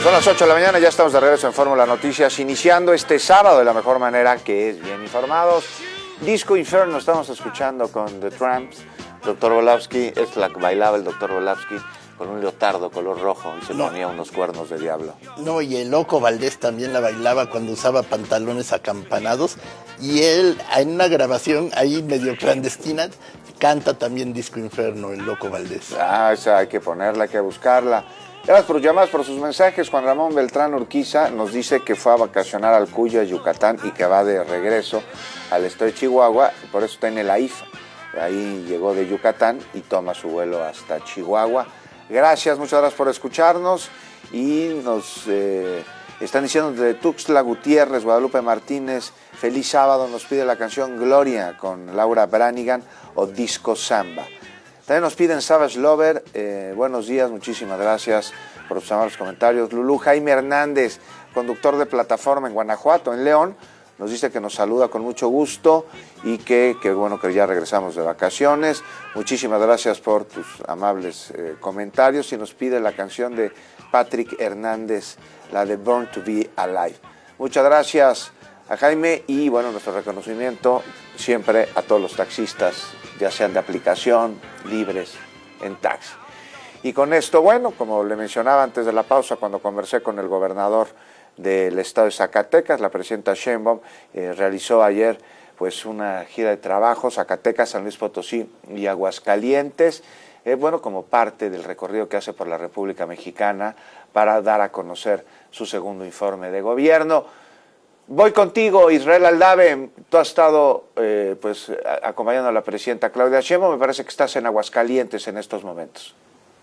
Son las 8 de la mañana, ya estamos de regreso en Fórmula Noticias, iniciando este sábado de la mejor manera, que es bien informados. Disco Inferno estamos escuchando con The Tramps. Dr. Volavsky, es la que bailaba el Dr. Volavsky con un leotardo color rojo y se ponía unos cuernos de diablo. No, y el Loco Valdés también la bailaba cuando usaba pantalones acampanados. Y él, en una grabación ahí medio clandestina, canta también Disco Inferno, el Loco Valdés. Ah, esa hay que ponerla, hay que buscarla. Gracias por llamadas, por sus mensajes. Juan Ramón Beltrán Urquiza nos dice que fue a vacacionar al Cuyo, Yucatán, y que va de regreso al estado de Chihuahua, y por eso está en el AIFA. Ahí llegó de Yucatán y toma su vuelo hasta Chihuahua. Gracias, muchas gracias por escucharnos. Y nos están diciendo de Tuxtla Gutiérrez, Guadalupe Martínez, feliz sábado, nos pide la canción Gloria con Laura Branigan o Disco Samba. También nos piden Savage Lover, buenos días, muchísimas gracias por sus amables comentarios. Lulú Jaime Hernández, conductor de plataforma en Guanajuato, en León, nos dice que nos saluda con mucho gusto y que bueno que ya regresamos de vacaciones. Muchísimas gracias por tus amables comentarios y nos pide la canción de Patrick Hernández, la de Born to Be Alive. Muchas gracias a Jaime y bueno, nuestro reconocimiento siempre a todos los taxistas, ya sean de aplicación, libres, en taxi. Y con esto, bueno, como le mencionaba antes de la pausa, cuando conversé con el gobernador del estado de Zacatecas, la presidenta Sheinbaum realizó ayer pues una gira de trabajo, Zacatecas, San Luis Potosí y Aguascalientes, bueno, como parte del recorrido que hace por la República Mexicana para dar a conocer su segundo informe de gobierno. Voy contigo, Israel Aldave. Tú has estado acompañando a la presidenta Claudia Sheinbaum. Me parece que estás en Aguascalientes en estos momentos.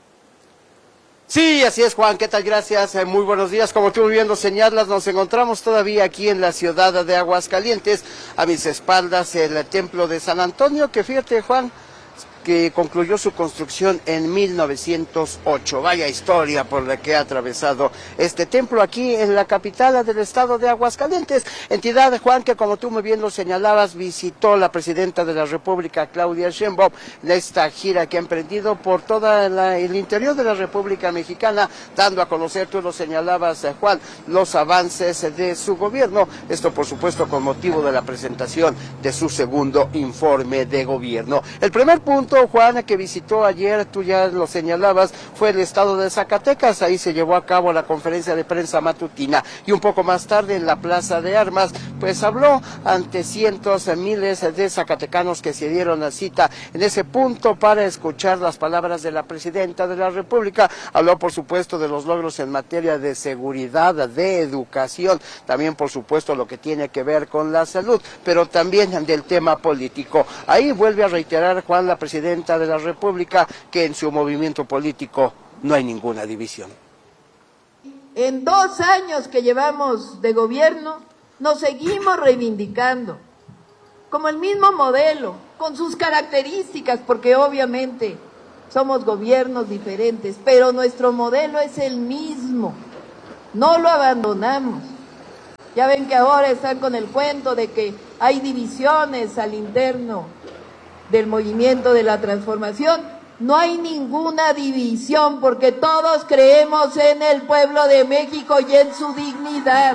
Sí, así es, Juan. ¿Qué tal? Gracias. Muy buenos días. Como tú muy bien lo señalas, nos encontramos todavía aquí en la ciudad de Aguascalientes. A mis espaldas el templo de San Antonio, que fíjate, Juan, que concluyó su construcción en 1908. Vaya historia por la que ha atravesado este templo aquí en la capital del estado de Aguascalientes. Entidad, Juan, que como tú muy bien lo señalabas, visitó la presidenta de la República, Claudia Sheinbaum, en esta gira que ha emprendido por todo el interior de la República Mexicana, dando a conocer, tú lo señalabas, Juan, los avances de su gobierno. Esto, por supuesto, con motivo de la presentación de su segundo informe de gobierno. El primer punto, Juan, que visitó ayer, tú ya lo señalabas, fue el estado de Zacatecas. Ahí se llevó a cabo la conferencia de prensa matutina y un poco más tarde en la Plaza de Armas, pues habló ante cientos, miles de zacatecanos que se dieron la cita en ese punto para escuchar las palabras de la presidenta de la República. Habló, por supuesto, de los logros en materia de seguridad, de educación, también, por supuesto, lo que tiene que ver con la salud, pero también del tema político. Ahí vuelve a reiterar, Juan, la presidenta de la República, que en su movimiento político no hay ninguna división. En 2 años que llevamos de gobierno, nos seguimos reivindicando como el mismo modelo, con sus características, porque obviamente somos gobiernos diferentes, pero nuestro modelo es el mismo, no lo abandonamos. Ya ven que ahora están con el cuento de que hay divisiones al interno del movimiento de la transformación. No hay ninguna división, porque todos creemos en el pueblo de México y en su dignidad.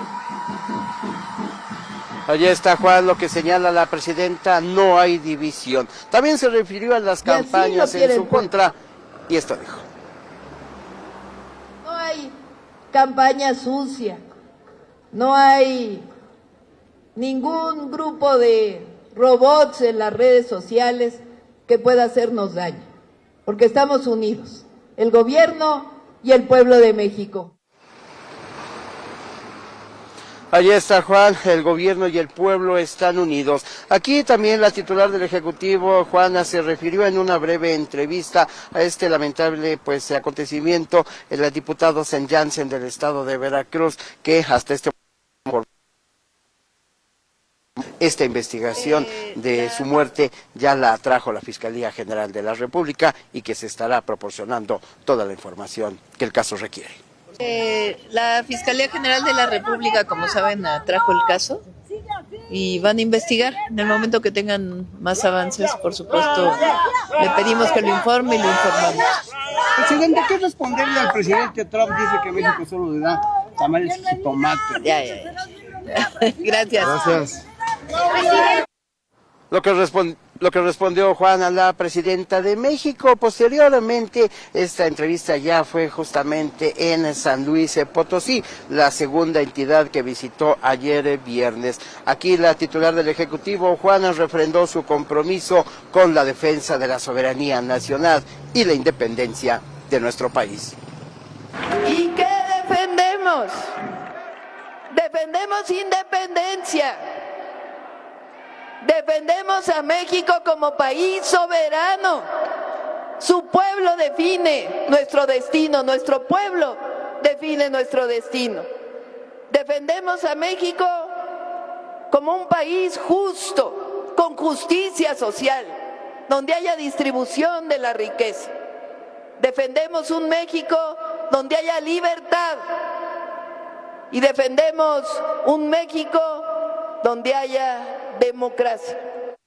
Allí está, Juan, lo que señala la presidenta, no hay división. También se refirió a las campañas en su contra, y esto dijo. No hay campaña sucia, no hay ningún grupo de robots en las redes sociales que pueda hacernos daño, porque estamos unidos, el gobierno y el pueblo de México. Allí está, Juan, el gobierno y el pueblo están unidos. Aquí también la titular del Ejecutivo, Juana, se refirió en una breve entrevista a este lamentable acontecimiento, el diputado San Jansen del estado de Veracruz, que hasta este momento esta investigación de su muerte ya la trajo la Fiscalía General de la República y que se estará proporcionando toda la información que el caso requiere. La Fiscalía General de la República, como saben, trajo el caso y van a investigar. En el momento que tengan más avances, por supuesto, le pedimos que lo informe y lo informamos. Presidente, ¿qué responderle al presidente Trump? Dice que México solo le da tamales y tomate. Ya. Gracias. Gracias. Lo que respondió Juan a la presidenta de México. Posteriormente, esta entrevista ya fue justamente en San Luis Potosí, la segunda entidad que visitó ayer viernes. Aquí la titular del Ejecutivo, Juan, refrendó su compromiso con la defensa de la soberanía nacional y la independencia de nuestro país. ¿Y qué defendemos? Defendemos independencia. Defendemos a México como país soberano. Su pueblo define nuestro destino, nuestro pueblo define nuestro destino. Defendemos a México como un país justo, con justicia social, donde haya distribución de la riqueza. Defendemos un México donde haya libertad y defendemos un México donde haya democracia.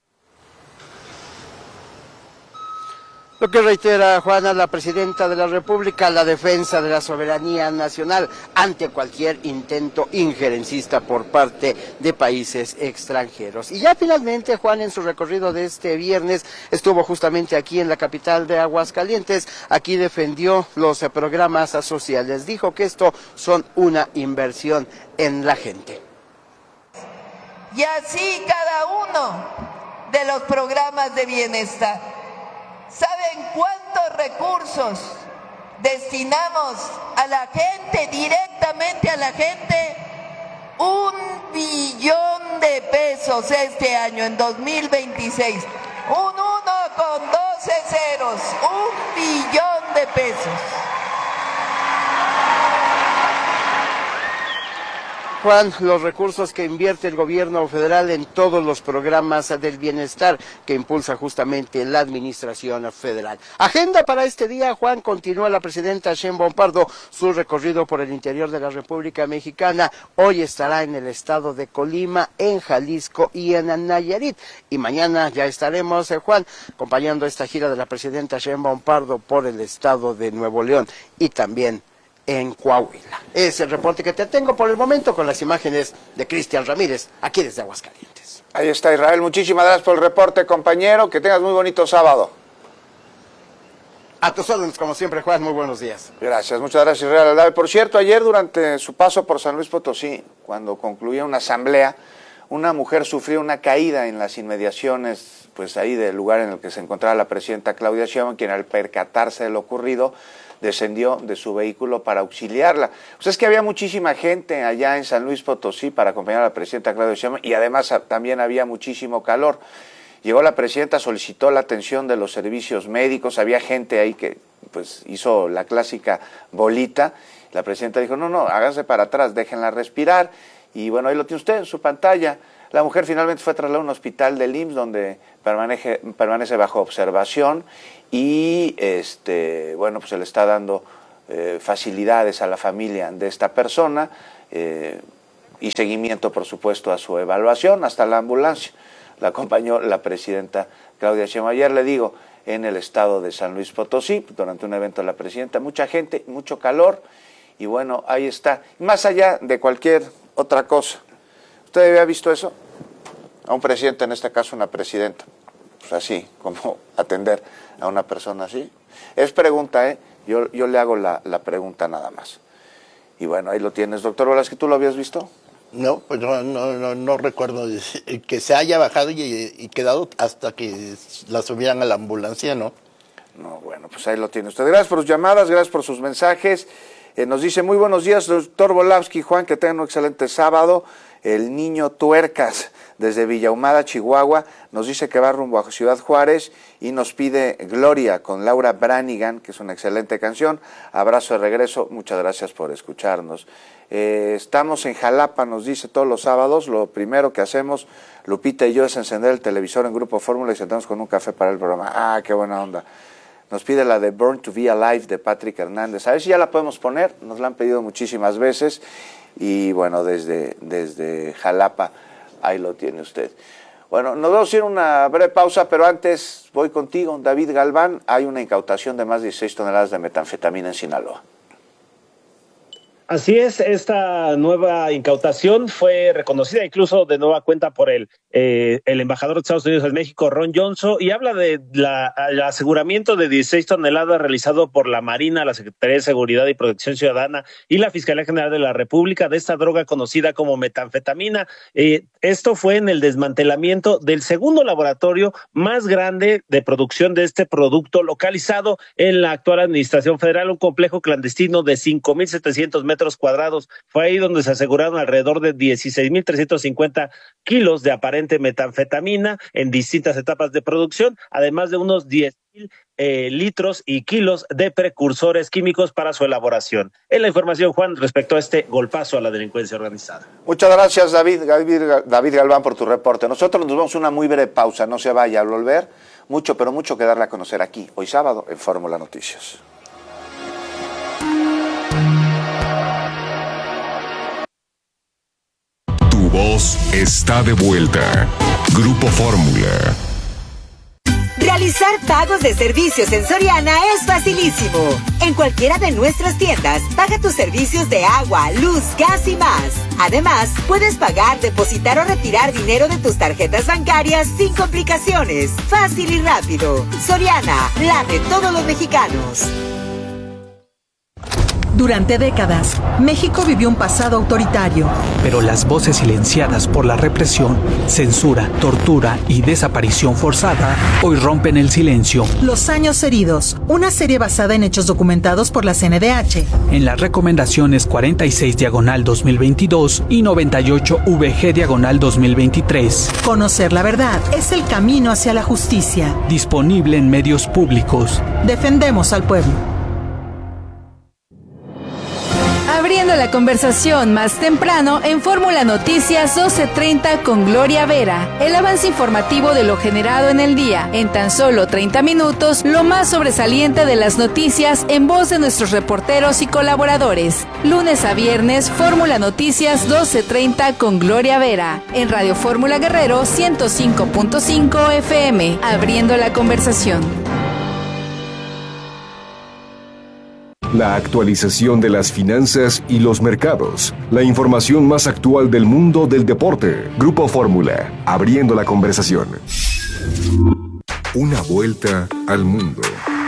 Lo que reitera Juana, la presidenta de la República, la defensa de la soberanía nacional ante cualquier intento injerencista por parte de países extranjeros. Y ya finalmente, Juan, en su recorrido de este viernes, estuvo justamente aquí en la capital de Aguascalientes. Aquí defendió los programas sociales. Dijo que esto son una inversión en la gente. Y así cada uno de los programas de bienestar. ¿Saben cuántos recursos destinamos a la gente, directamente a la gente? 1 billón de pesos este año, en 2026. Un 1 con 12 ceros, 1 billón de pesos. Juan, los recursos que invierte el gobierno federal en todos los programas del bienestar que impulsa justamente la administración federal. Agenda para este día, Juan, continúa la presidenta Sheinbaum Pardo su recorrido por el interior de la República Mexicana. Hoy estará en el estado de Colima, en Jalisco y en Nayarit. Y mañana ya estaremos, Juan, acompañando esta gira de la presidenta Sheinbaum Pardo por el estado de Nuevo León y también en Coahuila. Es el reporte que te tengo por el momento con las imágenes de Cristian Ramírez, aquí desde Aguascalientes. Ahí está Israel, muchísimas gracias por el reporte, compañero, que tengas muy bonito sábado. A tus órdenes, como siempre, Juan, muy buenos días. Gracias, muchas gracias, Israel Aldave. Por cierto, ayer durante su paso por San Luis Potosí, cuando concluía una asamblea, una mujer sufrió una caída en las inmediaciones, pues ahí del lugar en el que se encontraba la presidenta Claudia Sheinbaum, quien al percatarse de lo ocurrido, descendió de su vehículo para auxiliarla. Pues es que había muchísima gente allá en San Luis Potosí para acompañar a la presidenta Claudia Sheinbaum y además también había muchísimo calor. Llegó la presidenta, solicitó la atención de los servicios médicos, había gente ahí que pues hizo la clásica bolita. La presidenta dijo, no, háganse para atrás, déjenla respirar. Y bueno, ahí lo tiene usted en su pantalla. La mujer finalmente fue trasladada a un hospital del IMSS donde permanece bajo observación y bueno, pues se le está dando facilidades a la familia de esta persona y seguimiento, por supuesto, a su evaluación hasta la ambulancia. La acompañó la presidenta Claudia Sheinbaum. Ayer le digo, en el estado de San Luis Potosí, durante un evento de la presidenta, mucha gente, mucho calor y bueno, ahí está. Más allá de cualquier otra cosa, ¿usted había visto eso? A un presidente, en este caso una presidenta, pues así, como atender a una persona así. Es pregunta, yo le hago la pregunta nada más. Y bueno, ahí lo tienes. Doctor Velázquez, ¿tú lo habías visto? No, pues no recuerdo que se haya bajado y quedado hasta que la subieran a la ambulancia, ¿no? No, bueno, pues ahí lo tiene usted. Gracias por sus llamadas, gracias por sus mensajes. Nos dice, muy buenos días, doctor Volávsky, Juan, que tengan un excelente sábado. El niño Tuercas, desde Villahumada, Chihuahua, nos dice que va rumbo a Ciudad Juárez y nos pide Gloria con Laura Branigan, que es una excelente canción. Abrazo de regreso, muchas gracias por escucharnos. Estamos en Jalapa, nos dice, todos los sábados. Lo primero que hacemos, Lupita y yo, es encender el televisor en Grupo Fórmula y sentamos con un café para el programa. Ah, qué buena onda. Nos pide la de Born to be Alive de Patrick Hernández. A ver si ya la podemos poner, nos la han pedido muchísimas veces. Y bueno, desde Jalapa, ahí lo tiene usted. Bueno, nos vamos a ir a una breve pausa, pero antes voy contigo, David Galván. Hay una incautación de más de 16 toneladas de metanfetamina en Sinaloa. Así es, esta nueva incautación fue reconocida incluso de nueva cuenta por el embajador de Estados Unidos en México, Ron Johnson, y habla de el aseguramiento de 16 toneladas realizado por la Marina, la Secretaría de Seguridad y Protección Ciudadana y la Fiscalía General de la República de esta droga conocida como metanfetamina. Esto fue en el desmantelamiento del segundo laboratorio más grande de producción de este producto localizado en la actual Administración Federal, un complejo clandestino de 5,700 metros cuadrados. Fue ahí donde se aseguraron alrededor de 16,350 kilos de aparente metanfetamina en distintas etapas de producción, además de unos 10,000 litros y kilos de precursores químicos para su elaboración. Es la información, Juan, respecto a este golpazo a la delincuencia organizada. Muchas gracias, David Galván, por tu reporte. Nosotros nos vamos a una muy breve pausa. No se vaya. Al volver, mucho, pero mucho que darle a conocer aquí, hoy sábado, en Fórmula Noticias. Tu voz está de vuelta. Grupo Fórmula. Realizar pagos de servicios en Soriana es facilísimo. En cualquiera de nuestras tiendas, paga tus servicios de agua, luz, gas y más. Además, puedes pagar, depositar o retirar dinero de tus tarjetas bancarias sin complicaciones. Fácil y rápido. Soriana, la de todos los mexicanos. Durante décadas, México vivió un pasado autoritario. Pero las voces silenciadas por la represión, censura, tortura y desaparición forzada hoy rompen el silencio. Los años heridos, una serie basada en hechos documentados por la CNDH. En las recomendaciones 46/2022 y 98VG/2023. Conocer la verdad es el camino hacia la justicia. Disponible en medios públicos. Defendemos al pueblo. Abriendo la conversación más temprano en Fórmula Noticias 12:30 con Gloria Vera. El avance informativo de lo generado en el día. En tan solo 30 minutos, lo más sobresaliente de las noticias en voz de nuestros reporteros y colaboradores. Lunes a viernes, Fórmula Noticias 12:30 con Gloria Vera. En Radio Fórmula Guerrero 105.5 FM. Abriendo la conversación. La actualización de las finanzas y los mercados. La información más actual del mundo del deporte. Grupo Fórmula, abriendo la conversación. Una vuelta al mundo.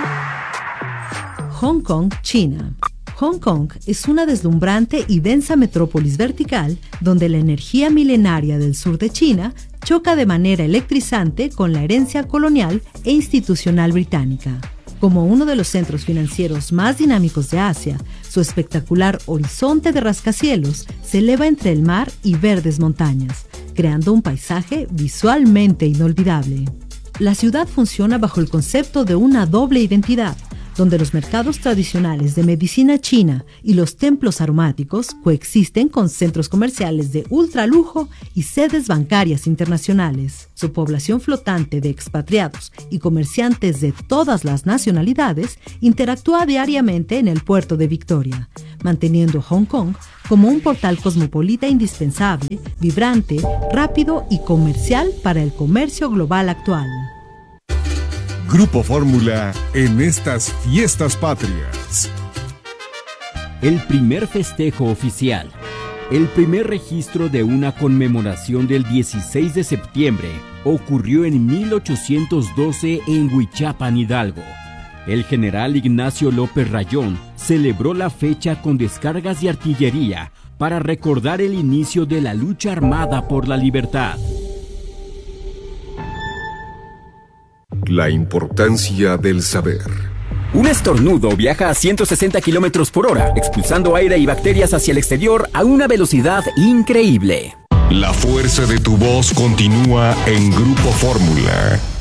Hong Kong, China. Hong Kong es una deslumbrante y densa metrópolis vertical donde la energía milenaria del sur de China choca de manera electrizante con la herencia colonial e institucional británica. Como uno de los centros financieros más dinámicos de Asia, su espectacular horizonte de rascacielos se eleva entre el mar y verdes montañas, creando un paisaje visualmente inolvidable. La ciudad funciona bajo el concepto de una doble identidad, donde los mercados tradicionales de medicina china y los templos aromáticos coexisten con centros comerciales de ultralujo y sedes bancarias internacionales. Su población flotante de expatriados y comerciantes de todas las nacionalidades interactúa diariamente en el puerto de Victoria, manteniendo Hong Kong como un portal cosmopolita indispensable, vibrante, rápido y comercial para el comercio global actual. Grupo Fórmula en estas fiestas patrias. El primer festejo oficial. El primer registro de una conmemoración del 16 de septiembre ocurrió en 1812 en Huichapan, Hidalgo. El general Ignacio López Rayón celebró la fecha con descargas de artillería para recordar el inicio de la lucha armada por la libertad. La importancia del saber. Un estornudo viaja a 160 kilómetros por hora, expulsando aire y bacterias hacia el exterior a una velocidad increíble. La fuerza de tu voz continúa en Grupo Fórmula.